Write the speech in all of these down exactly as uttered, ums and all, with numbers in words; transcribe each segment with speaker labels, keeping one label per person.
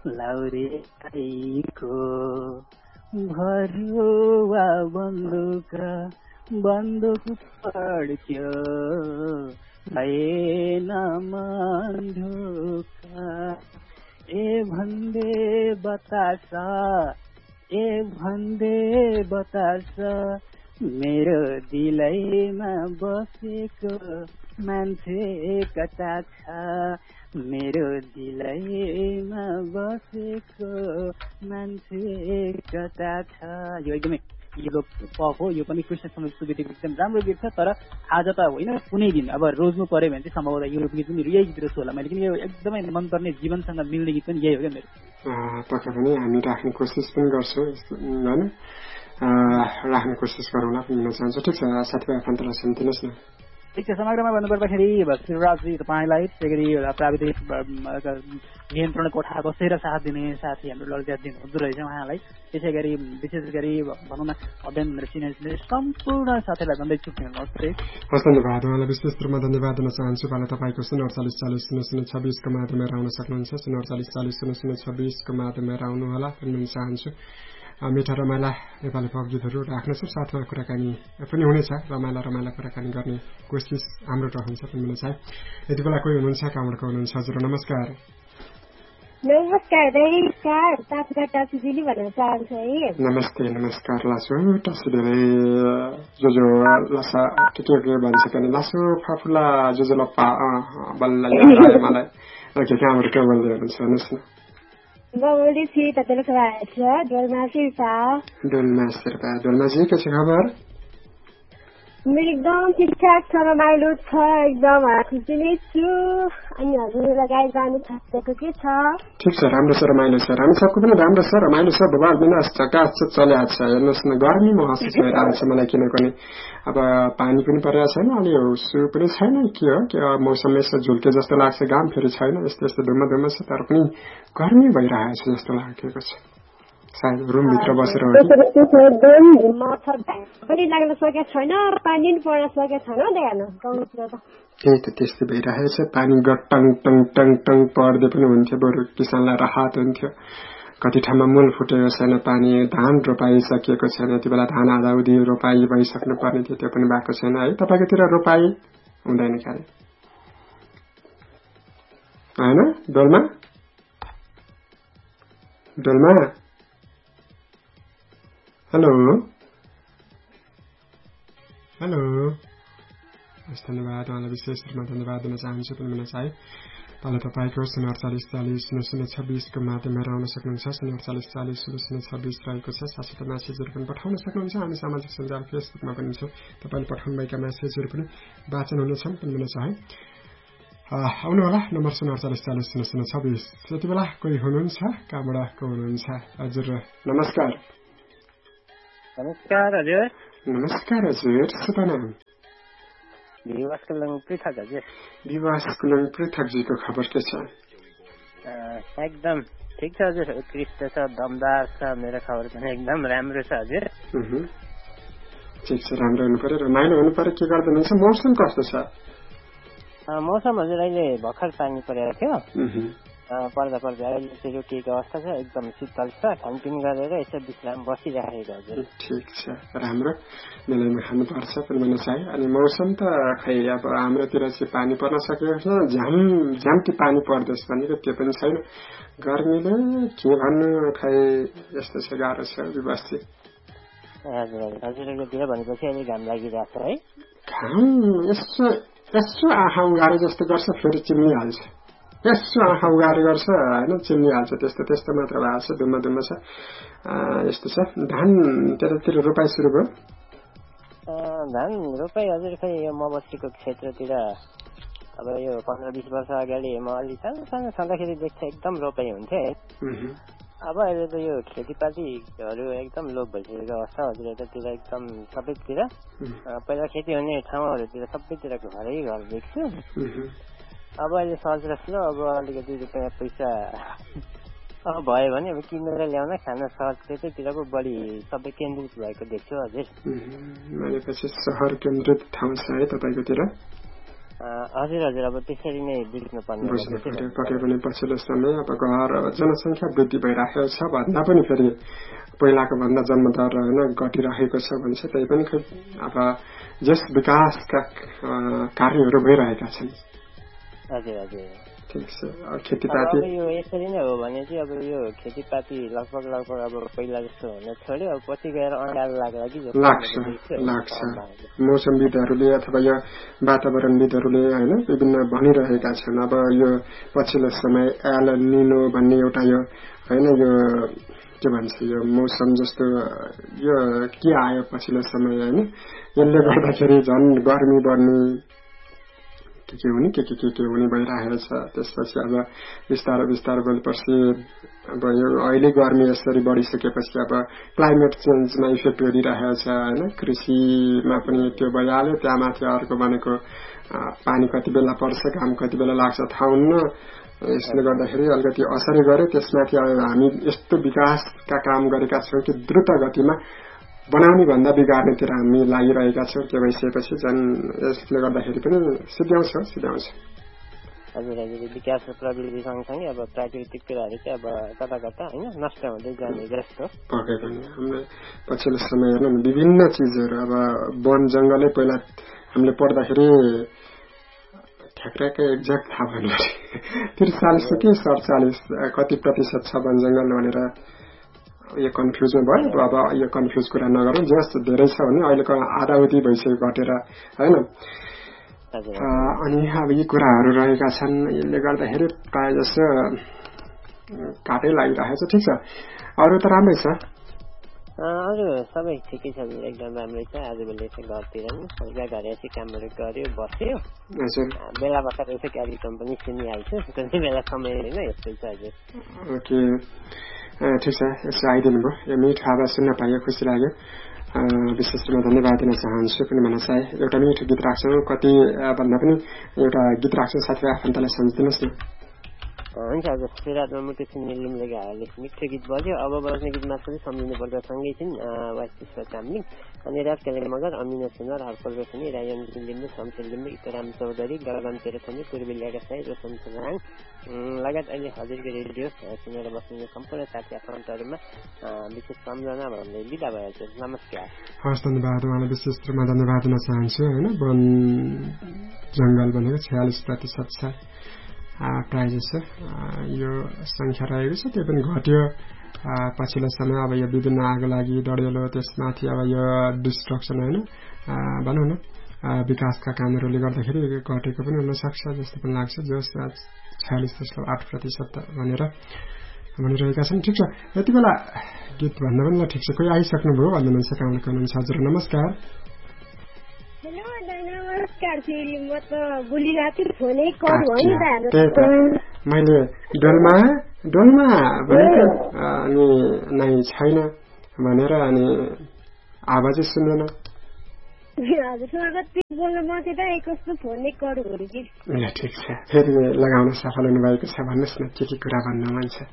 Speaker 1: लाउरेको भरुवा बन्दुक बन्दुक पड्क्यो भएन मन्धुका ए भन्दै बतास ए भन्दै बतास मेरो दिलैमा बसेको मान्छे कता छ मेरो दिलैमा बसेको मान्छे कता छ। यो एकदमै यो लोक पप हो, यो पनि कृष्ण समीर सुवेदीको एकदम राम्रो गीत छ। तर आज त होइन, कुनै दिन अब रोज्नु पर्यो भने चाहिँ सम्भवतः यो गीत पनि यही गीत रोज्छु होला मैले, किन यो एकदमै मनपर्ने जीवनसँग मिल्ने गीत पनि यही हो क्या मेरो।
Speaker 2: पक्का पनि हामी राख्ने कोसिस पनि गर्छौँ होइन, राख्ने कोसिस गरौँला पनि भन्न चाहन्छु। ठिक छ साथीभाइ आफन्तलाई सम्झिनुहोस् न।
Speaker 1: ठिक छ, समग्रमा भन्नुपर्दाखेरि शिवराजजी तपाईँलाई त्यसै गरी प्राविधिक नियन्त्रण कोठा बसेर साथ दिने साथी हाम्रो ललिता दिन हुँदो रहेछ उहाँलाई। त्यसै गरी विशेष गरी भनौँ न अध्ययन सिनियर सम्पूर्ण साथीलाई भन्दै छुट्ने नमस्ते।
Speaker 2: हस् धन्यवाद, उहाँलाई विशेष रूपमा धन्यवाद दिन चाहन्छु। पालो तपाईँको शून्य अडचालिस चालिस शून्य शून्य छब्बिसको माध्यममा आउन सक्नुहुन्छ। शून्य अडचालिस चालिस शून्य शून्य छब्बिसको माध्यममा आउनुहोला भन्न चाहन्छु। मिठा रमाइला नेपाली पप गीतहरू राख्नेछौँ, साथमा कुराकानी पनि हुनेछ, रमाइला रमाइला कुराकानी गर्ने कोसिस हाम्रो रहन्छ पनि हुन चाहे। यति बेला कोही हुनुहुन्छ कहाँबाट को हुनुहुन्छ? हजुर नमस्कार।
Speaker 3: नमस्कार टासीले भन्न चाहन्छु है।
Speaker 2: नमस्ते नमस्कार लासु टासीले जो जो लासा के के के भन्छ भने लासु फाफुला जो जो लप्पा बल्ल मलाई के कहाँबाट के बोल्दै हुनुहुन्छ भन्नुहोस् न।
Speaker 3: बोल्दै छु तपाईँको छ डोल्मा शेर्पा।
Speaker 2: डोल्मा शेर्पा, डोल्माजी के छ खबर?
Speaker 3: मेरो एकदम ठिकठाक छ, रमाइलो छ, एकदम खुसी नै छु। अनि हजुरलाई गाई जानु थालेको के छ?
Speaker 2: ठिक छ, राम्रो छ, रमाइलो छ, हामी सबको पनि राम्रो छ, रमाइलो छ, भगवान बिना चकाच चलिरहेको छ। हेर्नुहोस् न गर्मी महसुस भइरहेको छ मलाई, किनभने अब पानी पनि परिरहेको छैन, अलि हुसु पनि छैन, के हो के मौसम यसो झुल्के जस्तो लाग्छ, घाम फेरि छैन, यस्तो यस्तो धुम्म धुम्म छ, तर पनि गर्मी भइरहेको छ जस्तो लागेको छ। सायद रुमभित्र बसेर हो कि
Speaker 3: पनि लाग्न सकेको छैन, पानी पनि पर्न सकेको छैन गाउँतिर त।
Speaker 2: त्यही त त्यस्तै भइरहेको छ, पानी टङ टङ टङ टङ पर्दै पनि हुन्थ्यो, बरु किसानलाई राहत हुन्थ्यो। कति ठाउँमा मूल फुटेको छैन, पानी धान रोपाइसकेको छैन, यति बेला धान आधाउधी रोपाई भइसक्नु पर्ने थियो, त्यो पनि भएको छैन है। तपाईँकोतिर रोपाई हुँदैन क्यारे होइन? डोल्मा डोल्मा हेलो हेलो हस् धन्यवाद, उहाँलाई विशेष रूपमा धन्यवाद दिन चाहन्छु पनि भन्न चाहे। पालो तपाईँको शून्य अडचालिस चालिस शून्य शून्य छब्बिसको माध्यममा आउन सक्नुहुन्छ। शून्य अडचालिस चालिस शून्य शून्य छब्बिस रहेको छ। साथसाथै म्यासेजहरू पनि पठाउन सक्नुहुन्छ। हामी सामाजिक सञ्जाल फेसबुकमा पनि छौँ, तपाईँले पठाउनुभएका म्यासेजहरू पनि वाचन हुनेछन् पनि भन्न चाहे। आउनु होला नम्बर शून्य अडचालिस चालिस शून्य शून्य छब्बिस। यति बेला कोही हुनुहुन्छ कहाँबाट को हुनुहुन्छ? हजुर नमस्कार।
Speaker 4: नमस्कार हजुर।
Speaker 2: नमस्कार हजुर, शुभ नाम?
Speaker 4: विवास कुलङ पृथक हजुर।
Speaker 2: विवास कुलङ पृथकजीको खबर के छ?
Speaker 4: एकदम ठिक छ हजुर, उत्कृष्ट छ, दमदार छ, मेरो खबर पनि एकदम राम्रो छ हजुर।
Speaker 2: ठिक छ, राम्रो हुनु पर्यो, रमाइलो हुनु पर्यो। के गर्दै हुनुहुन्छ? मौसम कस्तो छ?
Speaker 4: मौसम हजुर अहिले भर्खर पानी परेको थियो, पर्दा पर्दा अहिले चाहिँ रोकिएको अवस्था छ, एकदम शीतल छ, खानपिन गरेर यसो विश्राम बसिराखेको हजुर।
Speaker 2: ठिक छ, राम्रो मिलाइमा खानुपर्छ पनि भन्न चाहे। अनि मौसम त खै अब हाम्रोतिर चाहिँ पानी पर्न सकेको छ, झ्याम झ्याम्टी पानी पर्दैछ भनेको त्यो पनि छैन। गर्मीले के भन्नु, खै यस्तो छ, गाह्रो छ व्यवस्थित।
Speaker 4: हजुर हजुर हजुरहरूतिर भनेपछि अहिले घाम लागिरहेको छ है?
Speaker 2: घाम यसो यसो आँखा उगारे जस्तो गर्छ, फेरि चिम्लिहाल्छ, यसो आँखा उगारे गर्छ होइन, चिम्लिहाल्छ, त्यस्तो त्यस्तो मात्र भएको छ, धुम्म धुम्म छ, यस्तो छ। धान त्यतातिर रोपाइ सुरु भयो?
Speaker 4: धान रोपाइ हजुर खै यो म बस्तीको क्षेत्रतिर अब यो पन्ध्र बिस वर्ष अगाडि म अलि सानो सानो छँदाखेरि देख्छ एकदम रोपाइ हुन्थ्यो है। अब अहिले त यो खेतीपातीहरू एकदम लोप भइसकेको अवस्था हजुर, यतातिर एकदम सबैतिर पहिला खेती हुने ठाउँहरूतिर सबैतिर घरै घर देख्छु। अब अहिले सजिलो, अब अलिकति रुपियाँ पैसा अब भयो भने अब किनेर ल्याउन खान सहज, त्यतैतिर पो बढी सबै केन्द्रित भएको देख्छु हजुर।
Speaker 2: भनेपछि सहर केन्द्रित ठाउँ छ है तपाईँकोतिर?
Speaker 4: हजुर हजुर अब त्यसरी नै बुझ्नु पर्ने
Speaker 2: बुझ्नु पर्यो। पक्कै पनि पछिल्लो समय अब घर जनसङ्ख्या वृद्धि भइरहेको छ भन्दा पनि फेरि पहिलाको भन्दा जन्मदर होइन घटिरहेको छ भन्छ। त्यही पनि खै अब जस विकासका कार्यहरू भइरहेका छन्।
Speaker 4: हजुर हजुर
Speaker 2: ठिक छ। खेतीपाती
Speaker 4: यो यसरी नै हो भने चाहिँ अब यो खेतीपाती लगभग लगभग अब पहिला जस्तो हुन छोड्यो। अब पछि गएर अँगालो लाग्ला कि
Speaker 2: लाग्छ लाग्छ मौसमविदहरूले अथवा यो वातावरणविदहरूले होइन विभिन्न भनिरहेका छन्। अब यो पछिल्लो समय एल निनो भन्ने एउटा यो होइन यो के भन्छ यो मौसम जस्तो यो के आयो पछिल्लो समय होइन यसले गर्दाखेरि झन् गर्मी बढ्ने के के हुने के के के के हुने भइरहेको छ। त्यसपछि अब बिस्तारै बिस्तारै गएपछि अब यो अहिले गर्मी यसरी बढिसकेपछि अब क्लाइमेट चेन्जमा इफेक्ट गरिरहेको छ होइन। कृषिमा पनि त्यो भइहाल्यो। त्यहाँ माथि अर्को भनेको पानी कति बेला पर्छ घाम कति बेला लाग्छ थाहा हुन्न। यसले गर्दाखेरि अलिकति असरै गर्यो। त्यसमाथि अब हामी यस्तो विकासका काम गरेका छौँ कि द्रुत गतिमा बनाउने भन्दा बिगार्नेतिर हामी लागिरहेका छौँ। त्यो भइसकेपछि झन् यसले गर्दाखेरि पनि सिध्याउँछ सिध्याउँछ।
Speaker 4: हजुर हजुर विकास र प्रविधि सँगसँगै अब प्राकृतिक कुराहरू चाहिँ अब कता कता होइन नष्ट हुँदै जाने जस्तो।
Speaker 2: पक्कै पनि हामीले पछिल्लो समय हेर्नु विभिन्न चिजहरू अब वन जङ्गलै पहिला हामीले पढ्दाखेरि ठ्याक्राकै एक्ज्याक्ट थाहा भन्नु त्रिचालिस कि सडचालिस कति प्रतिशत छ वन जङ्गल भनेर यो कन्फ्युजमा भयो। अब यो कन्फ्युज कुरा नगरौँ। जस धेरै छ भने अहिलेको आधाउधी भइसक्यो घटेर होइन। अनि अब यी कुराहरू रहेका छन्। यसले गर्दाखेरि प्रायः जसो काटै लागिरहेको छ। ठिक छ अरू त राम्रै छ।
Speaker 4: अरू सबै ठिकै छ एकदम राम्रै छ। आजभोलि चाहिँ घरतिर हल्का घरे चाहिँ कामहरू गर्यो बस्यो।
Speaker 2: हजुर
Speaker 4: बेला बखत यसो कार्यक्रम पनि सुनिहाल्छु कुनै बेला समय होइन यस्तै छ हजुर।
Speaker 2: ओके ठिक छ यसो आइदिनु भयो। यो मिठो आवाज सुन्न पाइयो खुसी लाग्यो। विशेष रूपमा धन्यवाद दिन चाहन्छु। किन भन्न चाहे एउटा मिठो गीत राख्छौँ कति भन्दा पनि एउटा गीत राख्छौँ साथै आफन्तलाई सम्झिदिनुहोस् न।
Speaker 4: हुन्छ हजुर सुरुवातमा मुटु छिन्ने लिम्ले गाहरूले मिठो गीत बज्यो। अब बज्ने गीतमा पनि सम्झिनु पर्दा सँगै छिन् वाइस चामलिङ अनि राज केलेर मगर अमिना सुनर हर्पल रोशनी रायन लिम्बू शमशेर लिम्बू इतराम चौधरी गगन तेरथनी पूर्वी ल्यागा साई रोशन सराङ लगायत अहिले हजुरको रेडियो सुनेर बस्ने सम्पूर्ण साथी आफन्तहरूमा विशेष सम्झना भन्दै बिदा भइहाल्छ। नमस्कार।
Speaker 2: हस् धन्यवाद। उहाँलाई विशेष रूपमा धन्यवाद दिन चाहन्छु होइन। वन जङ्गल भनेको छयालिस प्रतिशत छ प्रायः जसो यो सङ्ख्या रहेको छ। त्यो पनि घट्यो पछिल्लो समय। अब यो विभिन्न आगो लागि डढेलो त्यसमाथि अब यो डिस्ट्रक्सन होइन भनौँ न विकासका कामहरूले गर्दाखेरि घटेको पनि हुनसक्छ जस्तो पनि लाग्छ। जस छयालिस दशमलव आठ प्रतिशत भनेर भनिरहेका छन्। ठिक छ यति बेला गीत भन्दा पनि ल ठिक छ कोही आइसक्नुभयो भन्ने मान्छे कहाँले हुनुहुन्छ। हजुर नमस्कार। मैले डोलमा डोलमा भनेको अनि नै छैन भनेर अनि आवाजै सुन्दैन। ठिक छ फेरि लगाउन सफल हुनुभएको छ भन्नुहोस् न के के कुरा भन्नु मन छ।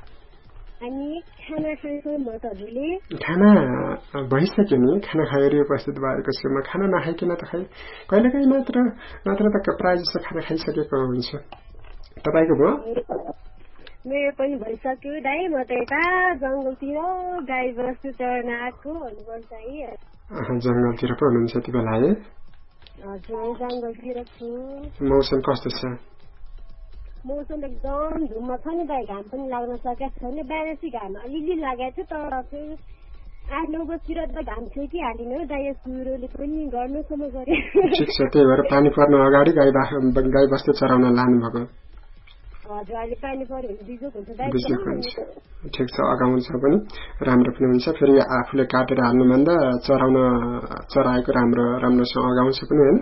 Speaker 2: खाना भइसक्यो नि खाना खाएर उपस्थित भएको छु म। खाना नखाइकन त खै कहिलेकाहीँ मात्र मात्र त प्रायः जस्तो खाना खाइसकेको हुन्छ। तपाईँको भयो?
Speaker 3: मेरो पनि भइसक्यो दाइ। म त यता जङ्गलतिर गाई बस्तु चढ्न आएको भन्नुपर्छ है।
Speaker 2: जङ्गलतिर पो हुनुहुन्छ यति बेला है?
Speaker 3: हजुर जङ्गलतिर छु।
Speaker 2: मौसम कस्तो छ?
Speaker 3: मौसम एकदम धुम्म छ नि दाइ। घाम पनि लाग्न सकेको छैन। बिहान चाहिँ घाम अलिअलि लागेको थियो तर चाहिँ आठ नौ बजीतिर त घाम छेकिहालिन हो दाइ। सुरोले पनि गर्नुसम्म गरे।
Speaker 2: ठिक छ त्यही भएर पानी पर्नु अगाडि गाई गाई बस्तु चराउन लानुभएको।
Speaker 3: हजुर अहिले पानी पर्यो भने बिजोक हुन्छ दाइ।
Speaker 2: बिजोक हुन्छ ठिक छ अगाउँछ पनि राम्रो पनि हुन्छ। फेरि आफूले काटेर हाल्नुभन्दा चराउन चराएको राम्रो राम्रोसँग अगाउँछ पनि होइन।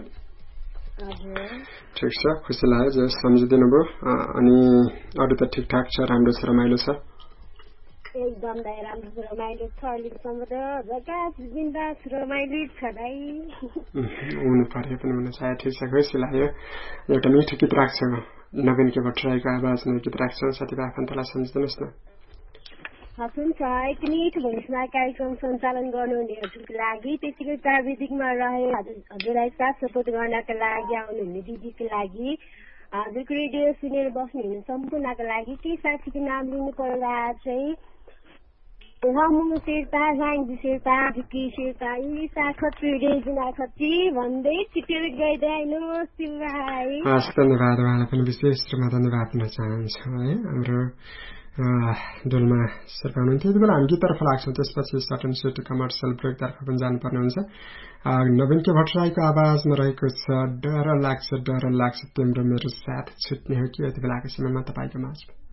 Speaker 2: ठिक छ खुसी लाग्यो जे सम्झिदिनु भयो। अनि अरू त ठिकठाक छ राम्रो छ रमाइलो छ?
Speaker 3: एकदम दाइ राम्रो छ रमाइलो छ। अहिलेसम्म त जग्गास बिन्दास रमाइलो छ दाइ।
Speaker 2: हुनु पर्यो पनि हुन चाहे। ठिक छ खुसी लाग्यो। एउटा मिठो गीत राख्छ नवीन के भट्टराईको आवाजमा गीत राख्छौँ साथीभाइ आफन्तलाई सम्झिदिनुहोस् न।
Speaker 3: हुन्छ यति मिठो भोइसमा कार्यक्रम सञ्चालन गर्नुहुने हजुरको लागि त्यसैले प्राविधिकमा रहे हजुरलाई साथ सपोर्ट गर्नका लागि आउनुहुने दिदीको लागि हजुरको रेडियो सुनेर बस्नुहुने सम्पूर्णका लागि केही साथीको नाम लिनु पर्दा चाहिँ रमु शेर्पा राङ्गी शेर्पा झुकी शेर्पा इलिसा खत्री रेजिना खत्री भन्दै छिटेर गइदिनुहोस् शिवभाइ।
Speaker 2: हस् धन्यवाद, उहाँलाई पनि विशेष रूपमा धन्यवाद दिन चाहन्छु है। हाम्रो डोलमा शेर्पा हुनुहुन्थ्यो। यति बेला हामी गीततर्फ लाग्छौँ, त्यसपछि सटन सुट कमर्सियल ब्रेकतर्फ पनि जानुपर्ने हुन्छ। नवीनके भट्टराईको आवाजमा रहेको छ डर लाग्छ डर लाग्छ तिम्रो मेरो साथ छुट्ने हो कि। यति बेलाको समयमा तपाईँको माझमा